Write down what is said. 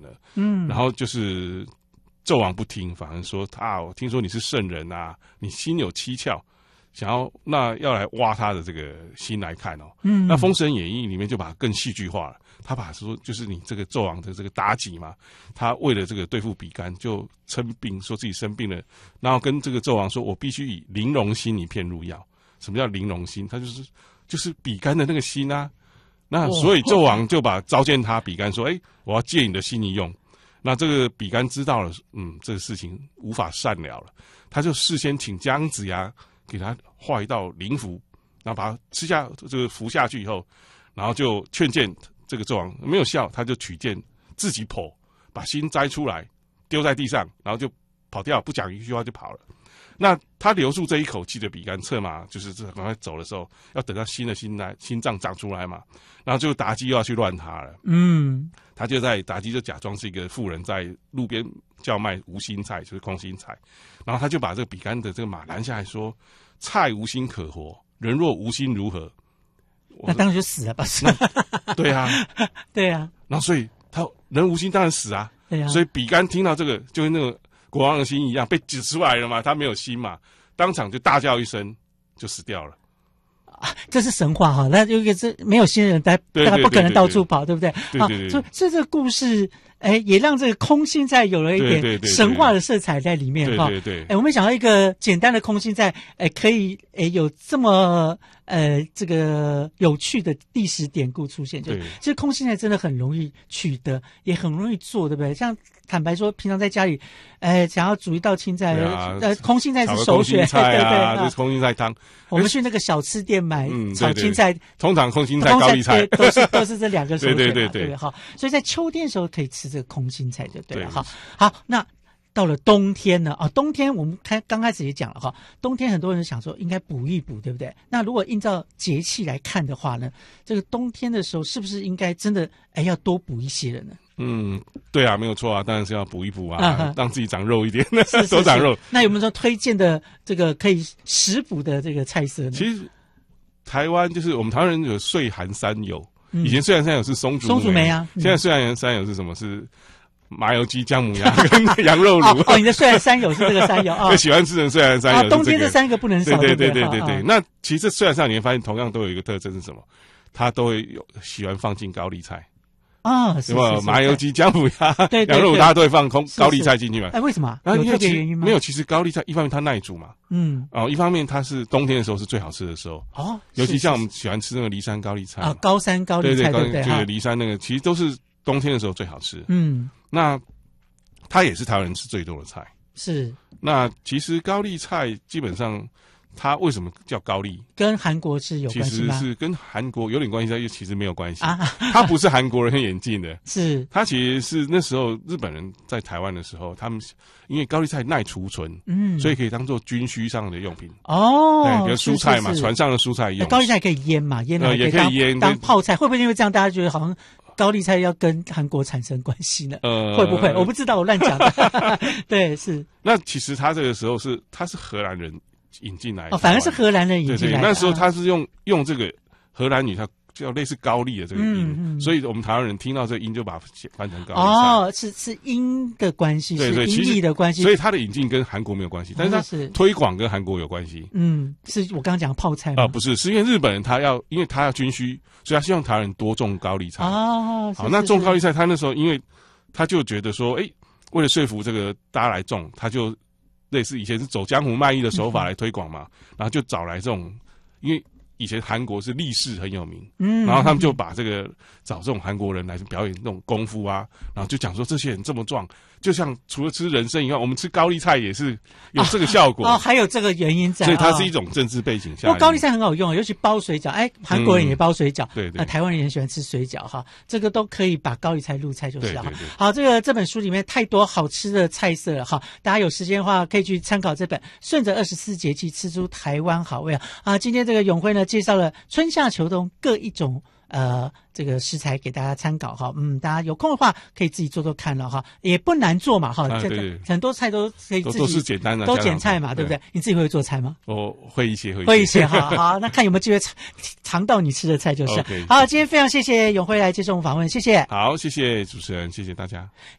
了。然后就是纣王不听，反而说我听说你是圣人啊，你心有蹊跷，要来挖他的这个心来看哦。那《封神演义》里面就把它更戏剧化了，他把说就是你这个纣王的这个妲己嘛，他为了这个对付比干，就称病说自己生病了，然后跟这个纣王说，我必须以玲珑心一片入药。什么叫玲珑心？他就是比干的那个心啊。那所以纣王就把召见他比干说，我要借你的心一用。那这个比干知道了，这个事情无法善了了，他就事先请姜子牙给他画一道灵符，然后把它吃下这个服下去以后，然后就劝谏这个纣王没有效，他就取剑自己剖，把心摘出来丢在地上，然后就跑掉，不讲一句话就跑了。那他留住这一口气的比干策马，就是赶快走的时候，要等到新的心脏长出来嘛，然后就妲己又要去乱他了。他就妲己就假装是一个妇人，在路边叫卖无心菜，就是空心菜，然后他就把这个比干的这个马拦下来说：“菜无心可活，人若无心如何？” 那当然就死了吧？ 对啊， 对啊。 然后所以他人无心当然死啊。对啊。所以比干听到这个，就跟那个国王的心一样，被指出来了嘛，他没有心嘛，当场就大叫一声，就死掉了。 这是神话哈，那有一个是没有心人，大概不可能到处跑，对不对？ 对。 所以这个故事，也让这个空心菜有了一点神话的色彩在里面哈。 对。 我们想到一个简单的空心菜，可以有这么这个有趣的历史典故出现，就其实空心菜真的很容易取得，也很容易做，对不对？像坦白说，平常在家里，想要煮一道青菜，空心菜是首选， 对，就是空心菜汤。 我们去那个小吃店买炒青菜， 通常空心菜、高丽菜都是这两个首选，对，好，所以在秋天的时候可以吃这个空心菜就对了，好，那到了冬天呢？冬天我们刚开始也讲了哈，冬天很多人想说应该补一补，对不对？那如果依照节气来看的话呢，这个冬天的时候是不是应该真的要多补一些了呢？ 对啊，没有错啊，当然是要补一补啊，让自己长肉一点，多长肉。 那有没有说推荐的这个可以食补的这个菜色呢？ 其实台湾就是我们台湾人有岁寒三友，以前岁寒三友是松竹梅啊，现在岁寒三友是什么？是麻油鸡、姜母鸭跟羊肉炉。 你的岁寒三友是这个三友啊， 喜欢吃的岁寒三友。 冬天这三个不能少。 对。那其实岁寒三友你会发现，同样都有一个特征是什么？它都会喜欢放进高丽菜。 是麻油鸡、姜母鸭、羊肉，大家都会放高丽菜进去嘛？ 为什么？有特别原因吗？ 没有，其实高丽菜一方面它耐煮嘛，一方面它是冬天的时候是最好吃的时候。尤其像我们喜欢吃那个梨山高丽菜高山高丽菜，对， 梨山那个其实都是冬天的时候最好吃。那它也是台湾人吃最多的菜。 是。 那其实高丽菜基本上。它为什么叫高丽？ 跟韩国是有关系吗？ 其实是跟韩国有点关系，但又其实没有关系。它不是韩国人演进的， 是它其实是那时候日本人在台湾的时候，他们因为高丽菜耐储存，所以可以当做军需上的用品。对，比如蔬菜嘛，船上的蔬菜用。 高丽菜可以腌嘛，腌了也可以腌当泡菜，会不会因为这样大家觉得好像高丽菜要跟韩国产生关系呢？会不会？我不知道，我乱讲的。对，是。 那其实他这个时候他是荷兰人。引进来反而是荷兰人引进来的。 对，那时候他是用这个荷兰语，它叫类似高丽的这个音，所以我们台湾人听到这个音就把它翻成高丽菜。是音的关系，是音译的关系，所以它的引进跟韩国没有关系，但是它推广跟韩国有关系。 是我刚刚讲泡菜吗？ 不是，是因为日本人因为他要军需，所以他希望台湾人多种高丽菜。好，那种高丽菜，他那时候因为他就觉得说，为了说服这个大家来种，他就。类似以前是走江湖卖艺的手法来推广嘛，然后就找来这种，因为以前韩国是力士很有名，然后他们就把找这种韩国人来表演那种功夫啊，然后就讲说这些人这么壮，就像除了吃人参以外，我们吃高丽菜也是有这个效果还有这个原因在， 所以它是一种政治背景下。 高丽菜很好用，尤其包水饺，韩国人也包水饺， 对， 台湾人也喜欢吃水饺哈，这个都可以把高丽菜入菜就是了。好，这本书里面太多好吃的菜色了哈，大家有时间的话可以去参考这本《顺着24节气吃出台湾好味》今天这个永辉呢介绍了春夏秋冬各一种这个食材给大家参考哈，大家有空的话可以自己做做看了哈，也不难做嘛哈，很多菜都可以自己都是简单的， 都简菜嘛，对不对？你自己会做菜吗？ 我会一些好，那看有没有机会尝到你吃的菜就是。好，今天非常谢谢永辉来接受我们访问，谢谢。 好，谢谢主持人，谢谢大家。